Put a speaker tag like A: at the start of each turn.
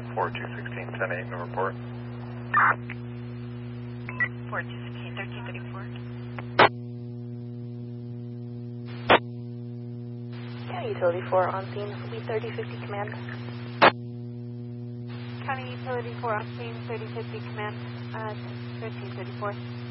A: 4216, 10-8, no report.
B: 4216, 1334.
C: County Utility 4 on scene, Lead 3050 command.
B: County Utility 4 on scene, 3050 command, 1334.